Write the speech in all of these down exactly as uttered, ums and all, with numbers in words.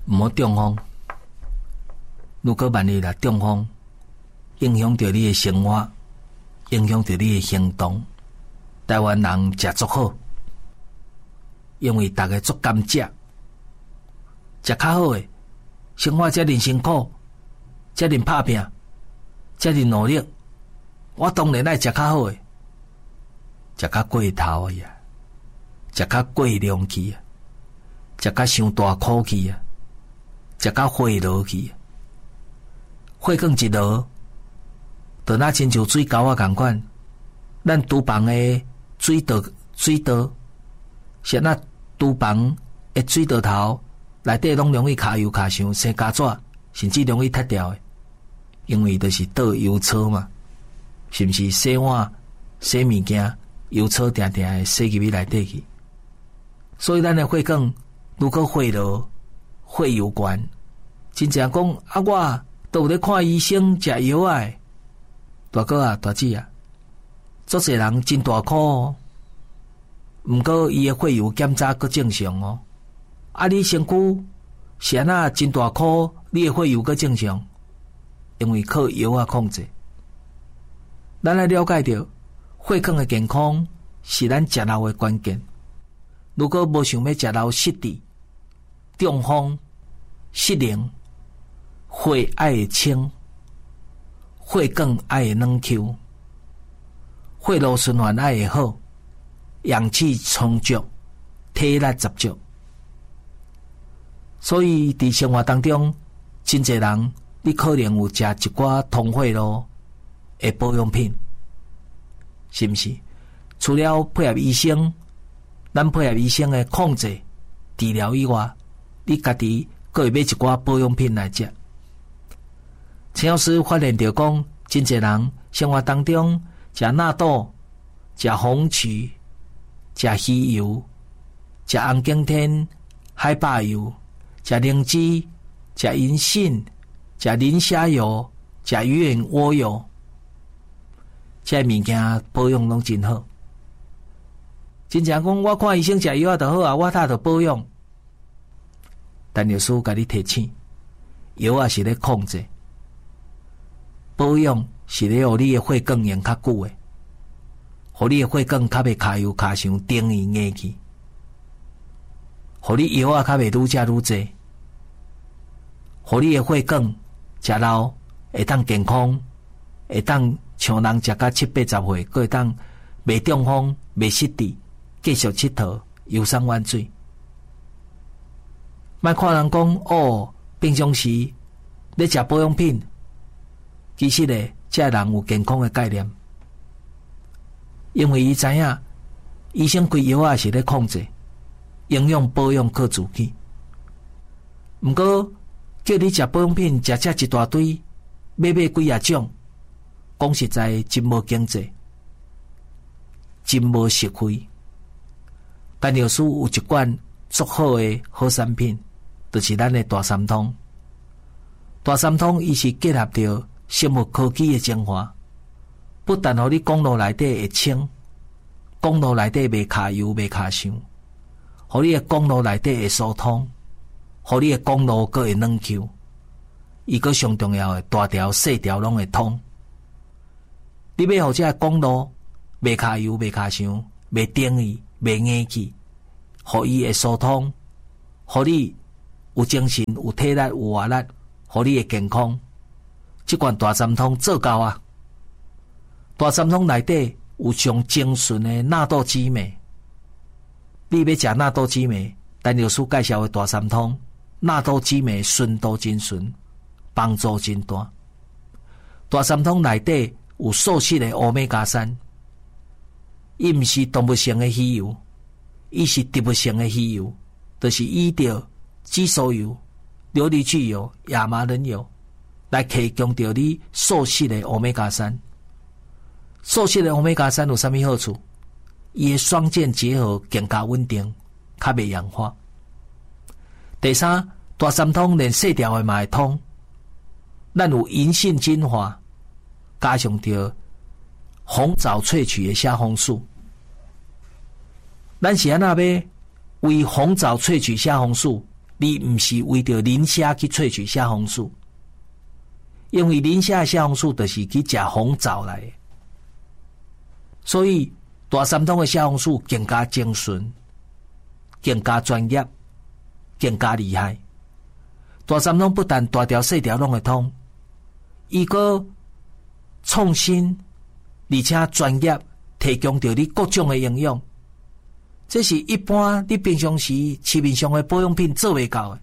毋好中风。如果万一啦中风，影响到你的生活，影响到你的行动，台湾人食足好，因为大家足甘食，食较好诶，生活遮尔辛苦，遮尔拍拼，遮尔努力，我当然爱食较好诶，食较过头诶呀，食较过量去啊，食较伤大苦去啊，食较火落去啊，火更一落，就那亲像水沟啊共款，咱厨房诶水道水道，是那厨房诶水道头内底拢容易卡油卡伤生胶纸，甚至容易脱掉诶，因为就是倒油槽嘛，是毋是洗碗洗物件油槽定定诶洗入去内底去，所以咱诶火管如果火落火油悬，真正讲啊我都有咧看医生食药啊，大哥啊大姐啊，足侪人真大苦哦。毋过伊诶血油检查阁正常哦。啊，你身躯是安那真大苦，你诶血油阁正常，因为靠药啊控制。咱来了解到血管诶健康是咱食肉诶关键。如果无想要食肉失智、中风、失灵，血爱会清，血管爱会软 Q， 血路循环爱会好，氧气充足，体力十足。所以伫生活当中，真侪人你可能有食一寡通血路的保养品，是毋是？除了配合医生，咱配合医生的控制、治疗以外，你家己阁会买一寡保养品来食。陈老师发现到讲，真侪人生活当中食纳豆、食红曲、食鱼油、食红景天、海霸油、食灵芝、食银杏、食磷虾油、食鱼眼窝油，这物件保养拢真好。真正讲，我看医生食药啊就好啊，我他就保养。但有时甲你提醒，药啊是咧控制。保养是咧，互你诶血管用较久诶，互你诶血管较袂卡油卡伤顶伊硬去，互你药啊较袂愈食愈济，互你诶血管食老会当健康，会当像人食到七八十岁，佫会当袂中风、袂失智，继续佚佗、游山玩水。莫看人讲哦，平常时咧食保养品。其实咧，这人有健康的概念，因为伊知影医生开药啊是咧控制，营养保养靠自己。毋过叫你食保养品，食食一大堆，买买几啊种，讲实在真无经济，真无实惠。但要是有一罐足好的好产品，就是咱的大三通。大三通伊是结合着生物科技的精华，不但互你公路内底会清，公路内底袂卡油袂卡伤，互你的公路内底会疏通，互你的公路阁会软 Q， 伊阁上重要的大条细条拢会通。你要互这个公路袂卡油袂卡伤，袂顶伊袂硬去，互伊会疏通，互你有精神有体力有活力，互你会健康。这款大三通做到啊！大三通内底有上精纯的纳豆激酶，你要食纳豆激酶，陈老师介绍的大三通纳豆激酶纯度真纯，帮助真大。大三通内底有素食的欧米伽三，伊毋是动物性的鱼油，伊是植物性的鱼油，就是依着紫苏油、琉璃去油、亚麻仁油。来提供到你素食的欧米伽三，素食的欧米伽三有啥物好处？伊的双键结合更加稳定，较袂氧化。第三，大三通连细条的嘛会通，咱有银杏精华，加上着红枣萃取的虾红素。咱是安那要为红枣萃取虾红素你毋是为着磷虾去萃取虾红素，因为磷虾的虾红素就是去食红枣来的，所以大三通的虾红素更加精纯、更加专业、更加厉害。大三通不但大条细条拢会通，伊个创新而且专业，提供着你各种的营养。这是一般你平常时市面上的保养品做袂到的。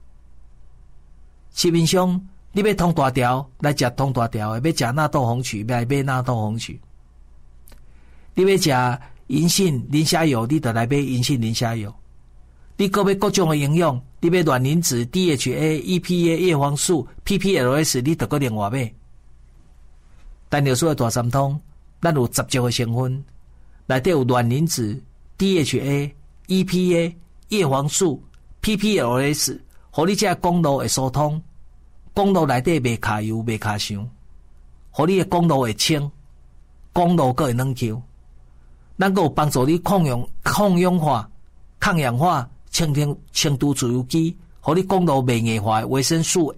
市面上你要通大条来食通大条的，要食纳豆红曲来买纳豆红曲。你要食银杏磷虾油，你就来买银杏磷虾油。你搁要各种的营养，你要卵磷脂、D H A、E P A、叶黄素、P P L S， 你就搁另外买。单尿素的大三通，咱有十种的成分，内底有卵磷脂、D H A、E P A、叶黄素、P P L S， 互你这公路会疏通，公路内底袂卡油、袂卡伤，互你的公路会清，公路阁会软 Q。咱阁有帮助你抗氧、抗氧化、抗氧化、清清清除自由基，互你公路袂硬化的维生素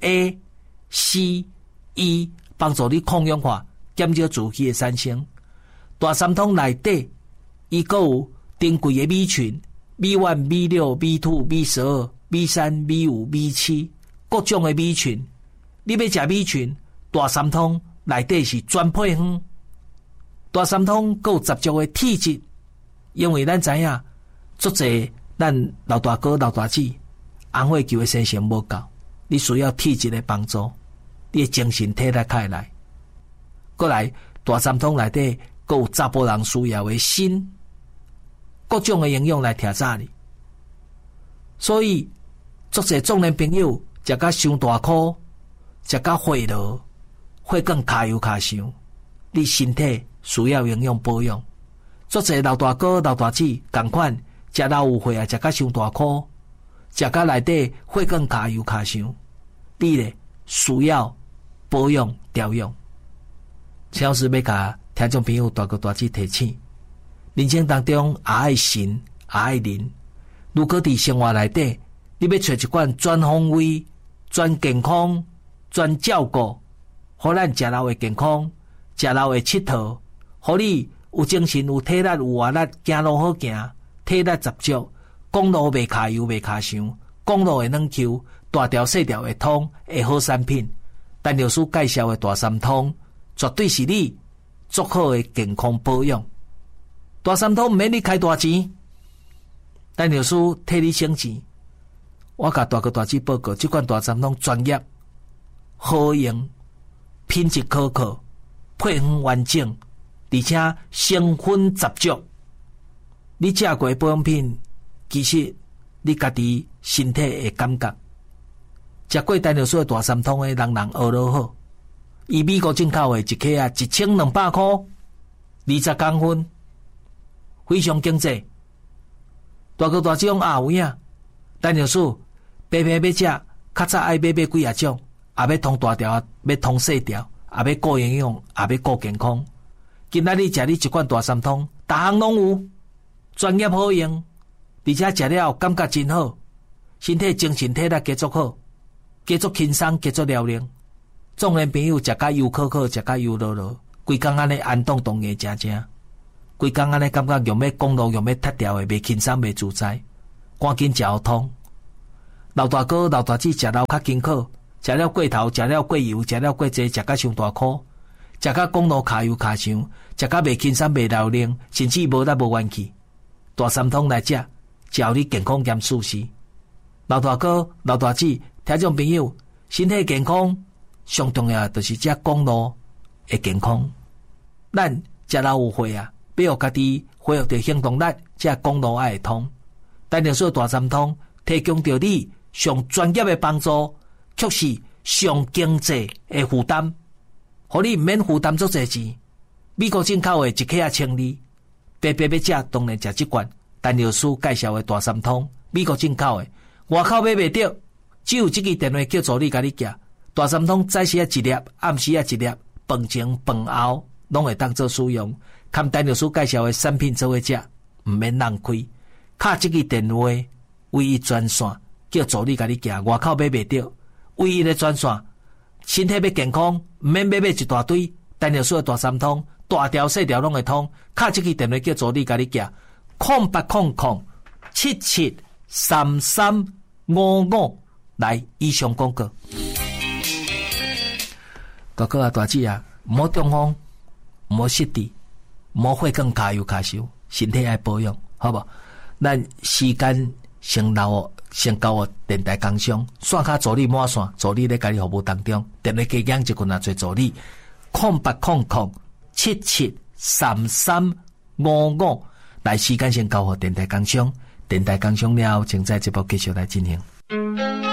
A、C、E， 帮助你抗氧化。减少自己的产生。大三通内底，伊阁有珍贵的米群 B 一、B 六、B 二、B 十二、B 三、B 五、B 七各种的米群。你要食米群，大三通内底是专配方。大三通阁有十足的体质，因为咱知影，足侪咱老大哥、老大姐红血球的生成无够，你需要体质的帮助，你的精神体力开来。过来，大三通内底阁有查甫人需要的锌，各种的营养来调炸你。所以，足侪壮年朋友食甲伤大箍，食甲血落，血更卡油卡伤，你身体需要营养保养。足侪老大哥、老大姐同款，食老有血啊，食甲伤大箍，食甲内底血更卡油卡伤，你咧需要保养调养。超市要甲听众朋友大哥大姐提醒，人生当中也爱神，也爱人。如果伫生活内底，你要找一款专方位、专健康、专照顾，互咱食老的健康，食老的佚佗，互你有精神、有体力、有活力，行路好行，体力十足，公路袂卡油、袂卡伤，公路会软 Q， 大条细条会通的好产品。陈律师介绍的大三通。绝对是你足好的健康保养。大三通毋免你开大钱，陈律师替你省钱。我甲大哥大姐报告，这款大三通专业、好用、品质可靠、配方完整，而且成分十足。你食过保养品，其实你家己身体会感觉。食过陈律师的大三通的人人学落好。伊美国进口的一克啊，一千两百块，二十公分，非常经济。大哥大姐讲啊有影，陈律师白白要食，较早爱买买几啊种，也要通大条，要通细条，也要顾营养，也要顾健康。今仔日食你一罐大三通，逐项拢有，专业好用，而且食了感觉真好，身体精神体力加足好，加足轻松，加足了能。壮年朋友食甲油可可，食甲油落落，规工安尼安动动个食食，规工安尼感觉用要公路用要脱掉的，袂轻松袂自在，赶紧食好通。老大哥老大姐食了较辛苦，食了过头，食了过油，食了过济，食甲伤大箍，食甲公路卡油卡伤，食甲袂轻松袂流能，甚至无力无元气。大三通来食，照你健康兼舒适。老大哥老大姐听众朋友，身体健康。上重要就是这公路的健康，咱食老有血啊，要互家己恢复着行动力，这公路爱会通。陈律师大三通提供着你上专业的帮助，却是上经济的负担，互你毋免负担足侪钱。美国进口的一克啊千二，白白要食当然食这罐。陈律师介绍的大三通，美国进口的，外口买袂着，只有这个电话叫助理甲你寄。大三通早时啊一粒，暗时啊一粒，饭前饭后拢会当做使用。看陈律师介绍的产品做伙食，毋免浪费。敲这个电话，唯一专线， 叫助理甲你行，外口买袂到，唯一的专线，身体要健康，毋免买买一大堆，单条数大三通，大条细条拢会通，敲这个电话叫助理甲你行，空八空空七七三三五五，来以上广告。大哥啊，大姐啊，唔好中风，唔好失智，唔好血更加油加手，身体爱保养，好不好？咱时间先留先交我电台工商，线卡助理满线，助理咧家己服务当中，电话加减一群啊做助理，空八空空七七三三五五，来时间先交我电台工商，电台工商了后，请在节目继续来进行。